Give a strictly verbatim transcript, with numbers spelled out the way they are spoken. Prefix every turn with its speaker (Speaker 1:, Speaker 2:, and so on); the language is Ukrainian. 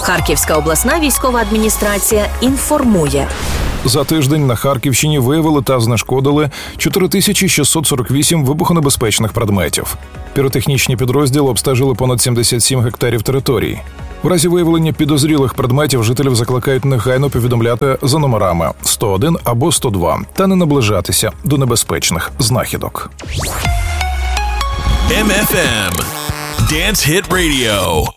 Speaker 1: Харківська обласна військова адміністрація інформує.
Speaker 2: За тиждень на Харківщині виявили та знешкодили чотири тисячі шістсот сорок вісім вибухонебезпечних предметів. Піротехнічні підрозділи обстежили понад сімдесят сім гектарів території. В разі виявлення підозрілих предметів жителів закликають негайно повідомляти за номерами сто один або сто два та не наближатися до небезпечних знахідок.
Speaker 3: ем еф ем Dance Hit Radio.